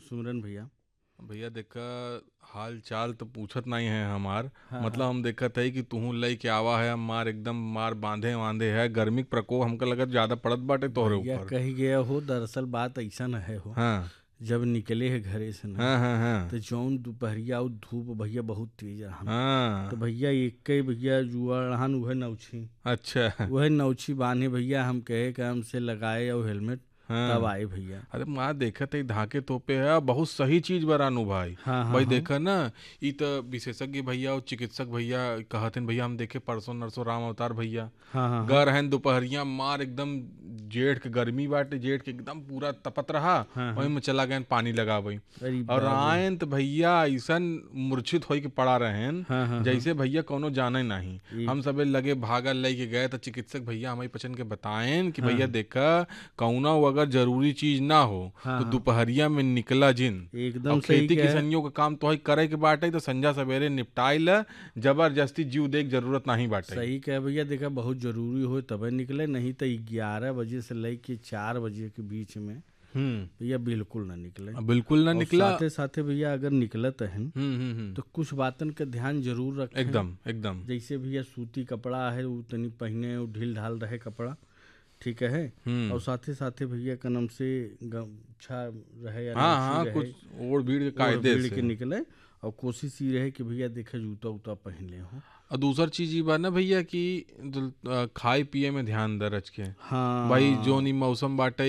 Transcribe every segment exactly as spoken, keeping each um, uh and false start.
सुमरन भैया। भैया देखा, हाल चाल तो पूछत नहीं है हमार। हाँ मतलब हाँ हम देखत है कि तू लई के आवा है, हमार एकदम मार बांधे बांधे है। गर्मी के प्रकोप हमका लगत ज्यादा पड़त बाटे तोहरे भैया ऊपर। कही गया हो, दरअसल बात ऐसा न है हो। हाँ जब निकले है घरे से न हाँ हाँ हाँ तो जौन दोपहरिया और धूप भैया बहुत तेज रहन। तो हाँ। भैया एक ही भैया जुआ रहन, वह नौछी अच्छा। वह नौछी बांधे भैया। हम कहे कि हमसे लगाए और हेलमेट तब हाँ। आए भैया। अरे माँ देखत है धाके तोपे है, बहुत सही चीज बरानू भाई। हाँ हाँ भाई हाँ देखा ना, ई तो विशेषज्ञ भैया और चिकित्सक भैया कहते भैया, हम देखे परसों नरसों राम अवतार भैया हाँ हाँ हाँ गर हैं दोपहरिया मार एकदम। जेठ के गर्मी बाटे, जेठ के एकदम पूरा तपत रहा। हाँ वहीं हाँ। में चला गए पानी लगा वही। अरे और बाबू। आयन तो भैया ऐसन मूर्छित होई के पड़ा रहे, हाँ हाँ हाँ। जैसे भैया कोनो जाने नहीं। एक हम सबे लगे भागल लई के गए तो चिकित्सक भैया हमारी पचन के बताएं कि हाँ भैया हाँ देखा, कौना अगर जरूरी चीज ना हो हाँ तो हाँ दोपहरिया में निकला जिन। एकदम और सही खेती क्या है। किसानियों का काम तो है करे के बाटे, तो संजा सवेरे निपटाई ल। जबरदस्ती जीव देख जरूरत नहीं बाटे। सही कहे भैया, देखा बहुत जरूरी हो तबे निकले, नहीं तो ग्यारह बजे से लेके चार बजे के बीच में हम्म। भैया बिल्कुल ना निकले। बिल्कुल ना और निकला। साथे साथे भैया अगर निकलत हैं हम्म हम्म हम्म। तो कुछ बातन का ध्यान जरूर रखें। एकदम एकदम। जैसे भैया सूती कपड़ा है वो तनी पहने, वो ढील ढाल रहे कपड़ा, ठीक है। हम्म। और साथे साथे भैया कनम से गमछा रहे या हाँ नौछी हाँ, रहे, कुछ ओढ़ भीड़ के ओढ़ कायदे भीड़ से। के निकले। और कोशिश ये रहे कि भैया देखे जूता उता पहन ले हो। और दूसर चीज ये बा ना भैया कि दुल- अ, खाए पिए में ध्यान दे रच के। भाई जो हाँ नी मौसम बाटे,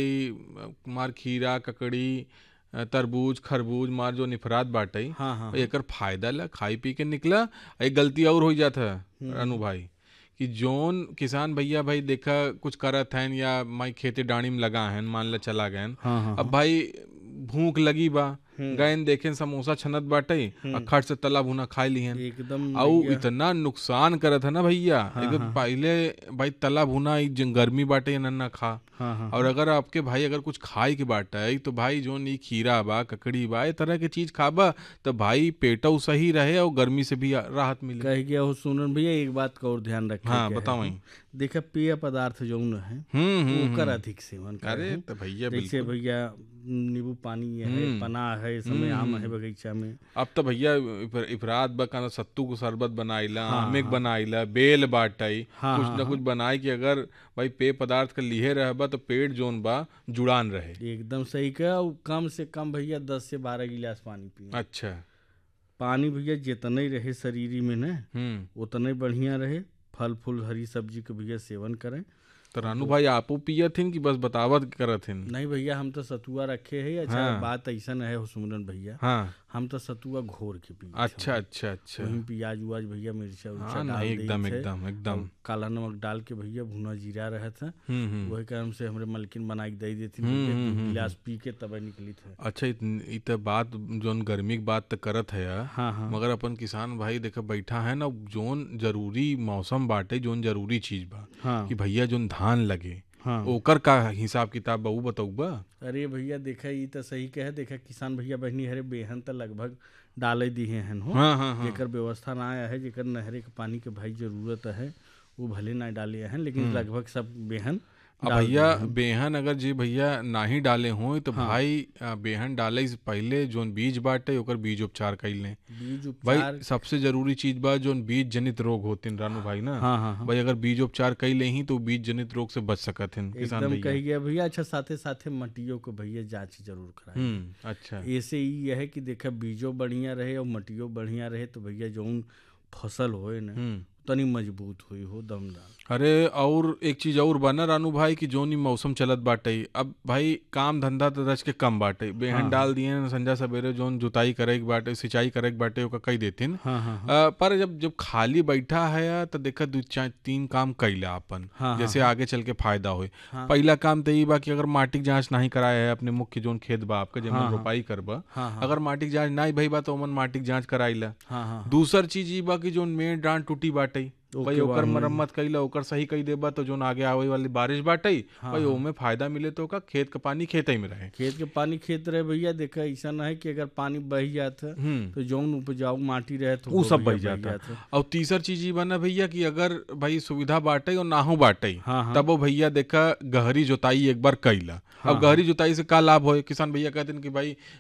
मार खीरा ककड़ी अ, तरबूज खरबूज मार जो निफरात बाटे, हाँ हाँ भाई हाँ। एकर फायदा ला खाई पी के निकला। एक गलती और हो जाता है हम्म अनु भाई, कि जोन किसान भैया भाई देखा कुछ करत हैं या माई खेती डाणी में लगा हैं, मान ला चला गए। हाँ हाँ अब हाँ। भाई भूख लगी बा, हम्म गए देखे समोसा छनत बाटे, और हम्म। खट से तला भुना खा लिहन। एकदम और भैया। इतना नुकसान करत है ना भैया। हाँ एक हाँ पहले भाई तला भुना ई जन गर्मी बाटे नन्ना खा। हाँ हाँ और हाँ। अगर आपके भाई अगर कुछ खाए के बाटे तो भाई जो नी खीरा बा ककड़ी बा ए तरह के चीज खाबा, तो भाई पेटऊ सही रहे और गर्मी से भी राहत मिले। कह गया हो सुनन भैया, एक बात का और ध्यान रखे हाँ के है बताओ। हो। देखा पेय पदार्थ जौन है हम्म हम्म ओकर हम्म। अधिक सेवन करे अरे हो। तो भैया जैसे बिल्कुल। भैया नींबू पानी ये है, हम्म पना है, इस समय हम्म आम है हम्म। बगीचा में। अब तो भैया इफ- इफरात बा सत्तू को शरबत बनाइला, हाँ आमे के हाँ बनाइला, बेल बाटाई, हाँ कुछ हाँ ना हाँ। कुछ बनाई कि अगर भाई पेय पदार्थ का लिहे रहबा तो पेट जोन बा जुड़ान रहे। एकदम सही कहा। और कम से कम भैया दस से बारह गिलास पानी पिए। अच्छा। पानी भैया जितना ही रहे शरीर में न हम्म। उतना ही बढ़िया रहे। फल फूल हरी सब्जी के भैया सेवन करें। तो और रानू दो भाई आपो पियत हिन कि बस बतावत करत हिन? नहीं भैया, हम तो सतुआ रखे है। अच्छा हाँ बात ऐसा है हो सुमरन भैया, हाँ। हम तो सतुआ घोर के पिए अच्छा अच्छा अच्छा। वहीं प्याज उज भैया मिर्चा उर्चा हाँ डाल नहीं, दी एकदम थे। एकदम एकदम। और काला नमक डाल के भैया भुना जीरा रहे थे। हम्म हम्म वही कारण से हमरे मलकिन बना के दे देती हम्म भैया, हम्म दो हम्म, गिलास हम्म। पी के तब निकली थे। अच्छा, इत, इत बात जोन गर्मी की बात तो करत है यार। हाँ हाँ मगर अपन किसान भाई देखा बैठा है ना, जोन जरूरी मौसम बाटे, जोन जरूरी चीज बा हाँ कि भैया जोन धान लगे, हाँ। ओकर का हिसाब किताब बा ऊ बताऊ बा। अरे भैया देखा ये तो सही कहे। देखा किसान भैया बहनी हरे बेहन तो लगभग डाले दिए हैं हो। हाँ हाँ हाँ। जेकर व्यवस्था ना आया है, जेकर नहरे के पानी के भाई जरूरत है, वो भले ना डाले हैं, लेकिन हम्म। लगभग सब बेहन अब डाल भैया दिए हैं। बेहन अगर जी भैया ना ही डाले हों तो हाँ। भाई आ, बेहन डाले से पहले जोन बीज बाटे ओकर बीज उपचार कर लें। बीज भाई उपचार। सबसे जरूरी चीज बा जोन बीज जनित रोग होते रानू भाई ना। हाँ हाँ हाँ। भाई अगर बीज उपचार कर ले ही तो बीज जनित रोग से बच सकत हैं किसान एकदम भैया। कही गया भैया। अच्छा साथे साथे मटियों को भैया जांच जरूर कराइए। हम्म। अच्छा। ऐसे ही यह है कि देखा बीजों बढ़िया रहे और मटियों बढ़िया रहे तो भैया जौन फसल होए ना हम्म। तनी मजबूत हुई हो, दमदार। अरे और एक चीज और बना रानू भाई कि जोन ही मौसम चलत बाटे, अब भाई काम धंधा तो रच के कम बाटे, बेहन हाँ डाल दिए न, संजा सवेरे जोन जुताई करे के बाटे सिंचाई करे के बाटे ओका कई देथिन। हाँ हाँ हाँ अ, पर जब जब खाली बैठा है तो देखा दू चार तीन काम कैला अपन, हाँ हाँ जैसे हाँ आगे चल के फायदा होए। हाँ पहला काम तो ये बा कि अगर माटी के जांच नहीं कराया है अपने मुख्य जोन खेत बा आपका हाँ जेमन हाँ रोपाई करबा, हाँ हाँ अगर माटी के जांच नहीं भई बा तो ओमन माटी के जांच कराइला। हाँ हाँ दूसर चीज ये बा कि जोन मेन डांड टूटी बाटे, भाई ओके ओकर बाबू। मरम्मत कइला, ओकर सही कई देबा तो जोन आगे आवे वाली बारिश बाटे हाँ भाई हाँ। ओमे फायदा मिले तो का खेत का पानी खेत ही में रहे। खेत के पानी खेत रहे भैया। देखा ऐसा ना है कि अगर पानी बह जाता हम्म। तो जौन उपजाऊ माटी रहे तो वो वो सब भैया बह जाता। जाता। और तीसर चीज ये बना भैया कि अगर भाई सुविधा बाटे और ना हो बाटे हाँ हाँ तब वो भैया देखा गहरी जोताई एक बार कैला। हाँ अब गहरी जोताई से का लाभ होए, किसान भैया कहते हैं कि भाई